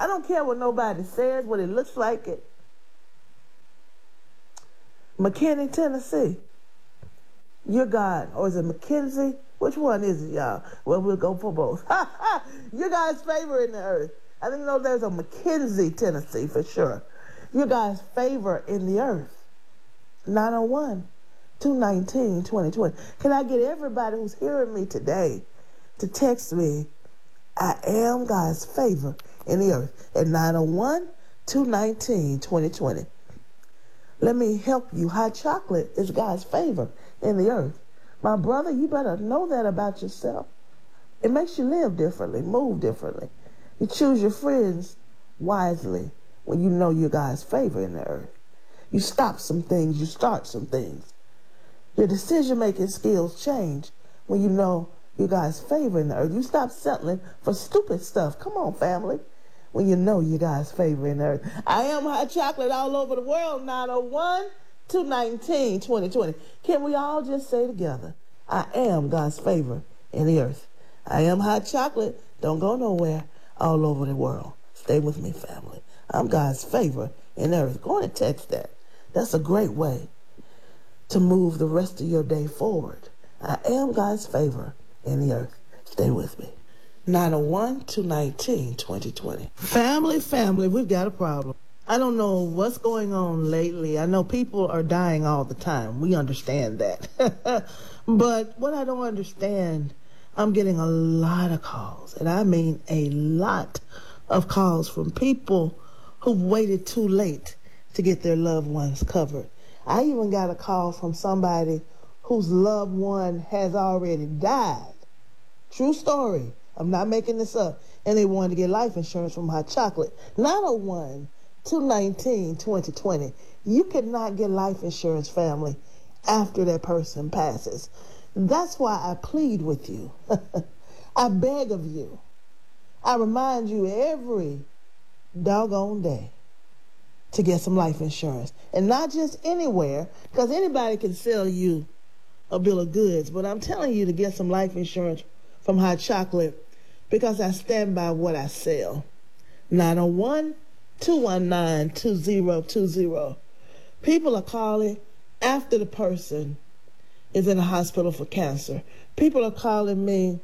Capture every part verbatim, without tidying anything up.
don't care what nobody says, what it looks like it. McKinney, Tennessee. You're God. Or is it McKenzie? Which one is it, y'all? Well, we'll go for both. You're God's favor in the earth. I think know there's a McKenzie, Tennessee, for sure. You're God's favor in the earth. nine oh one, two nineteen, twenty twenty. Can I get everybody who's hearing me today to text me, I am God's favor in the earth, at nine oh one, two nineteen, twenty twenty. Let me help you. Hot chocolate is God's favor in the earth. My brother, you better know that about yourself. It makes you live differently, move differently. You choose your friends wisely when you know you're God's favor in the earth. You stop some things, you start some things. Your decision-making skills change when you know you're God's favor in the earth. You stop settling for stupid stuff. Come on, family. When you know you're God's favor in the earth. I am hot chocolate all over the world, nine oh one, two nineteen, twenty twenty. Can we all just say together, I am God's favor in the earth. I am hot chocolate. Don't go nowhere. All over the world. Stay with me, family. I'm God's favor in the earth. Go on and text that. That's a great way to move the rest of your day forward. I am God's favor in the earth. Stay with me. nine oh one, two nineteen, twenty twenty. Family, family, we've got a problem. I don't know what's going on lately. I know people are dying all the time. We understand that. But what I don't understand, I'm getting a lot of calls, and I mean a lot of calls from people who've waited too late to get their loved ones covered. I even got a call from somebody whose loved one has already died. True story. I'm not making this up. And they wanted to get life insurance from Hot Chocolate. nine oh one, two nineteen, twenty twenty. You cannot get life insurance, family, after that person passes. That's why I plead with you. I beg of you. I remind you every doggone day to get some life insurance. And not just anywhere, because anybody can sell you a bill of goods. But I'm telling you to get some life insurance from Hot Chocolate because I stand by what I sell. nine oh one, two one nine, two zero two zero. People are calling after the person is in a hospital for cancer. People are calling me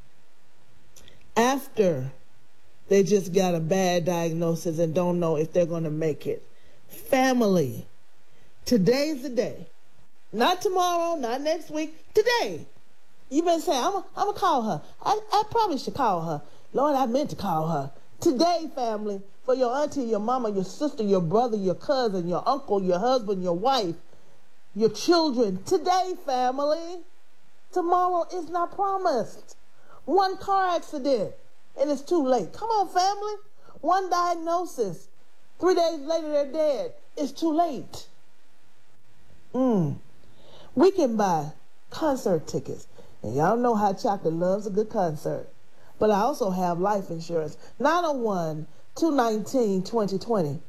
after they just got a bad diagnosis and don't know if they're going to make it. Family, today's the day. Not tomorrow, not next week, today. You've been saying, I'm going to call her. I, I probably should call her. Lord, I meant to call her. Today, family, for your auntie, your mama, your sister, your brother, your cousin, your uncle, your husband, your wife, your children. Today, family. Tomorrow is not promised. One car accident, and it's too late. Come on, family. One diagnosis. Three days later, they're dead. It's too late. Mm. We can buy concert tickets. And y'all know how Chocolate loves a good concert. But I also have life insurance. nine oh one, two nineteen, twenty twenty.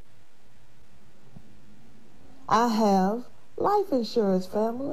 I have life insurance, family.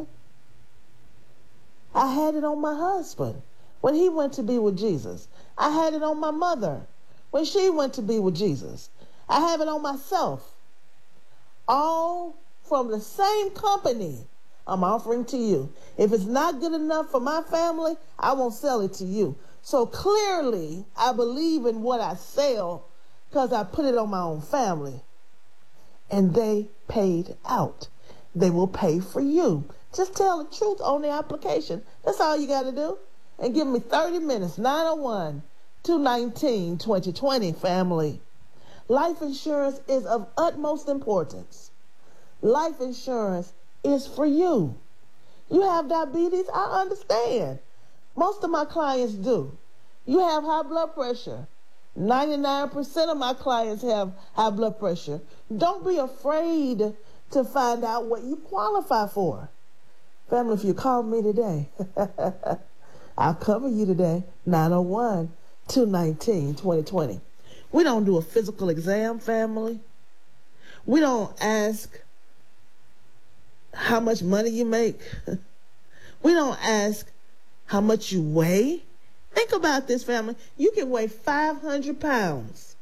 I had it on my husband when he went to be with Jesus. I had it on my mother when she went to be with Jesus. I have it on myself. All from the same company I'm offering to you. If it's not good enough for my family, I won't sell it to you. So clearly, I believe in what I sell because I put it on my own family. And they paid out. They will pay for you. Just tell the truth on the application. That's all you got to do. And give me thirty minutes, nine oh one, two nineteen, twenty twenty, family. Life insurance is of utmost importance. Life insurance is for you. You have diabetes, I understand. Most of my clients do. You have high blood pressure. ninety-nine percent of my clients have high blood pressure. Don't be afraid to find out what you qualify for. Family, if you call me today, I'll cover you today, nine oh one, two nineteen, twenty twenty. We don't do a physical exam, family. We don't ask how much money you make. We don't ask how much you weigh. Think about this, family. You can weigh five hundred pounds